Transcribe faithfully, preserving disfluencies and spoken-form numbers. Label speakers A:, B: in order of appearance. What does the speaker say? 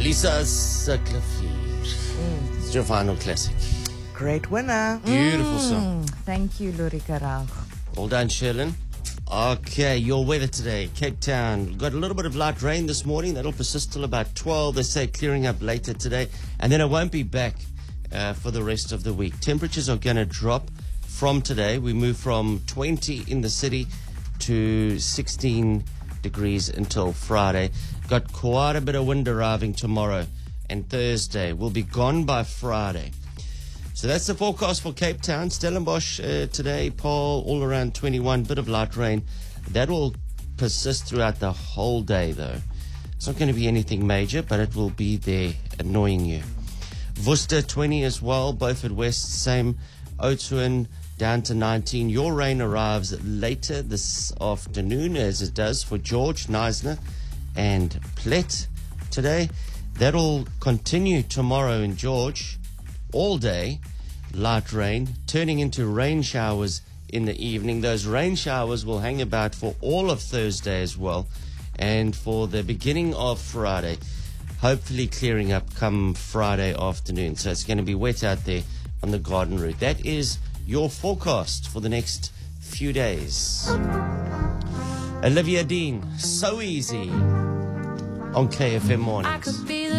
A: Lisa Clavier. Mm. It's your final classic.
B: Great winner.
A: Beautiful song.
C: Mm, thank you, Lorika Rauch.
A: Well done, Sherlyn. Okay, your weather today. Cape Town. We've got a little bit of light rain this morning. That'll persist till about twelve. They say clearing up later today. And then it won't be back uh, for the rest of the week. Temperatures are going to drop from today. We move from twenty in the city to sixteen degrees until Friday. Got quite a bit of wind arriving tomorrow and Thursday. We'll be gone by Friday. So that's the forecast for Cape Town. Stellenbosch uh, today, Paul, all around twenty-one, bit of light rain. That will persist throughout the whole day, though. It's not going to be anything major, but it will be there annoying you. Worcester, twenty as well. Beaufort West, same. Oudtshoorn, down to nineteen. Your rain arrives later this afternoon, as it does for George, Knysna, and Plet today. That'll continue tomorrow in George. All day, light rain, turning into rain showers in the evening. Those rain showers will hang about for all of Thursday as well, and for the beginning of Friday, hopefully clearing up come Friday afternoon. So it's going to be wet out there on the garden route. That is your forecast for the next few days. Olivia Dean, So Easy on K F M Mornings.